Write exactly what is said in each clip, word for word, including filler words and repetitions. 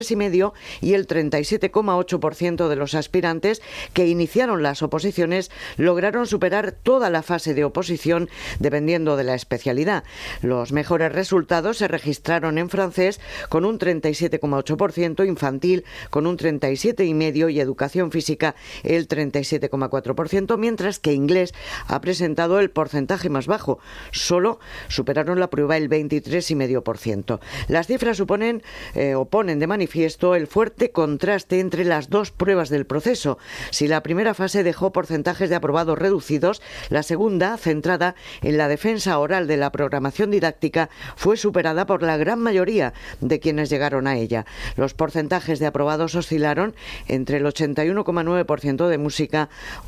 y medio y el treinta y siete coma ocho por ciento de los aspirantes que iniciaron las oposiciones lograron superar toda la fase de oposición dependiendo de la especialidad. Los mejores resultados se registraron en francés con un treinta y siete coma ocho por ciento, infantil con un treinta y siete coma cinco por ciento y educación física el treinta y siete coma cuatro por ciento, mientras que inglés ha presentado el porcentaje más bajo. Solo superaron la prueba el veintitrés coma cinco por ciento. Las cifras suponen eh, o ponen de manifiesto el fuerte contraste entre las dos pruebas del proceso. Si la primera fase dejó porcentajes de aprobados reducidos, la segunda, centrada en la defensa oral de la programación didáctica, fue superada por la gran mayoría de quienes llegaron a ella. Los porcentajes de aprobados oscilaron entre el ochenta y uno coma nueve por ciento de música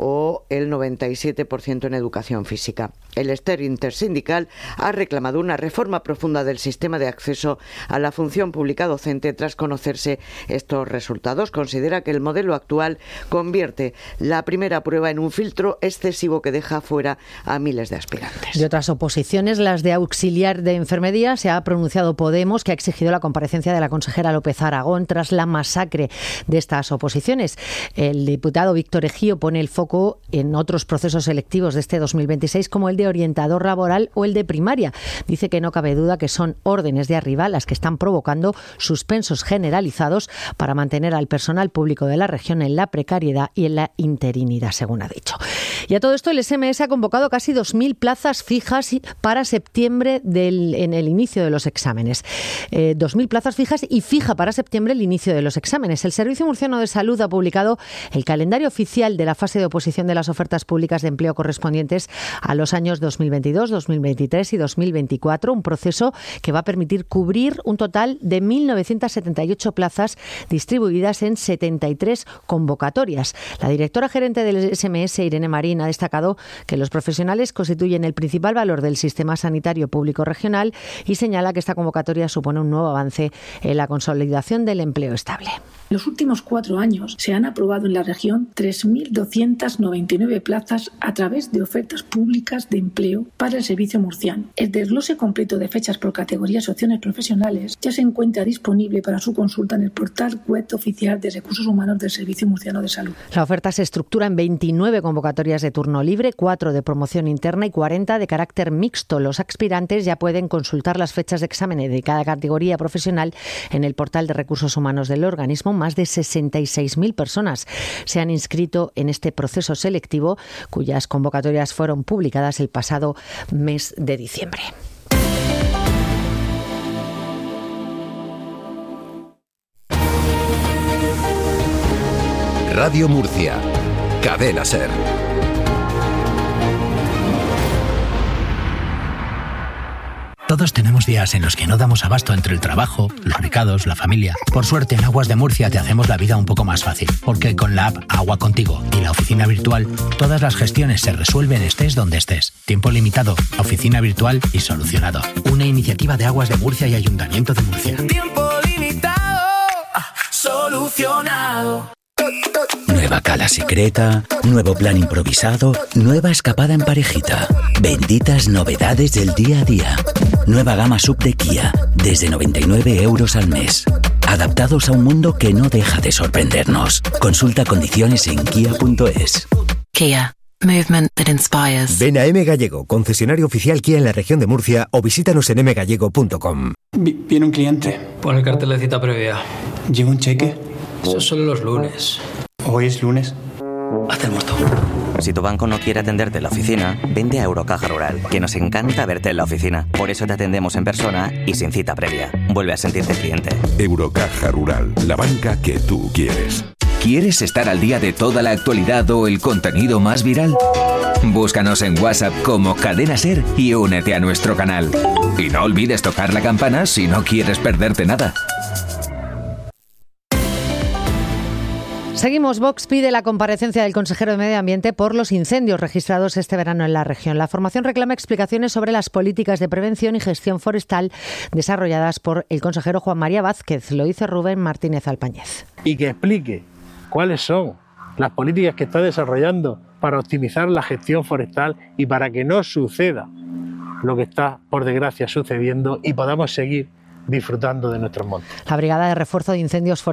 o el noventa y siete por ciento en educación física. El Ester Intersindical ha reclamado una reforma profunda del sistema de acceso a la función pública docente tras conocer estos resultados. Considera que el modelo actual convierte la primera prueba en un filtro excesivo que deja fuera a miles de aspirantes. De otras oposiciones, las de auxiliar de enfermería, se ha pronunciado Podemos, que ha exigido la comparecencia de la consejera López Aragón tras la masacre de estas oposiciones. El diputado Víctor Ejío pone el foco en otros procesos selectivos de este dos mil veintiséis, como el de orientador laboral o el de primaria. Dice que no cabe duda que son órdenes de arriba las que están provocando suspensos generales para mantener al personal público de la región en la precariedad y en la interinidad, según ha dicho. Y a todo esto, el S M S ha convocado casi dos mil plazas fijas para septiembre del, en el inicio de los exámenes. Eh, dos mil plazas fijas y fija para septiembre el inicio de los exámenes. El Servicio Murciano de Salud ha publicado el calendario oficial de la fase de oposición de las ofertas públicas de empleo correspondientes a los años dos mil veintidós, dos mil veintitrés y dos mil veinticuatro, un proceso que va a permitir cubrir un total de mil novecientas setenta y ocho plazas distribuidas en setenta y tres convocatorias. La directora gerente del S M S, Irene Marín, ha destacado que los profesionales constituyen el principal valor del sistema sanitario público regional y señala que esta convocatoria supone un nuevo avance en la consolidación del empleo estable. En los últimos cuatro años se han aprobado en la región tres mil doscientas noventa y nueve plazas a través de ofertas públicas de empleo para el servicio murciano. El desglose completo de fechas por categorías y opciones profesionales ya se encuentra disponible para su consulta en el portal web oficial de Recursos Humanos del Servicio Murciano de Salud. La oferta se estructura en veintinueve convocatorias de turno libre, cuatro de promoción interna y cuarenta de carácter mixto. Los aspirantes ya pueden consultar las fechas de examen de cada categoría profesional en el portal de Recursos Humanos del organismo. Más de sesenta y seis mil personas se han inscrito en este proceso selectivo, cuyas convocatorias fueron publicadas el pasado mes de diciembre. Radio Murcia, Cadena SER. Todos tenemos días en los que no damos abasto entre el trabajo, los recados, la familia. Por suerte, en Aguas de Murcia te hacemos la vida un poco más fácil, porque con la app Agua Contigo y la oficina virtual, todas las gestiones se resuelven estés donde estés. Tiempo limitado, oficina virtual y solucionado. Una iniciativa de Aguas de Murcia y Ayuntamiento de Murcia. Tiempo limitado, solucionado. Nueva cala secreta, nuevo plan improvisado, nueva escapada en parejita. Benditas novedades del día a día. Nueva gama sub de Kia, desde noventa y nueve euros al mes. Adaptados a un mundo que no deja de sorprendernos. Consulta condiciones en kia punto es. Kia. Movement that inspires. Ven a M Gallego, concesionario oficial Kia en la región de Murcia, o visítanos en m gallego punto com. Viene un cliente. Pon el cartel de cita previa. ¿Lleva un cheque? Eso es solo los lunes. ¿Hoy es lunes? Haz el muerto. Si tu banco no quiere atenderte en la oficina, vente a Eurocaja Rural, que nos encanta verte en la oficina. Por eso te atendemos en persona y sin cita previa. Vuelve a sentirte cliente. Eurocaja Rural, la banca que tú quieres. ¿Quieres estar al día de toda la actualidad o el contenido más viral? Búscanos en WhatsApp como Cadena SER y únete a nuestro canal. Y no olvides tocar la campana si no quieres perderte nada. Seguimos. Vox pide la comparecencia del consejero de Medio Ambiente por los incendios registrados este verano en la región. La formación reclama explicaciones sobre las políticas de prevención y gestión forestal desarrolladas por el consejero Juan María Vázquez. Lo dice Rubén Martínez Alpañez. Y que explique cuáles son las políticas que está desarrollando para optimizar la gestión forestal y para que no suceda lo que está, por desgracia, sucediendo y podamos seguir disfrutando de nuestros montes. La Brigada de Refuerzo de Incendios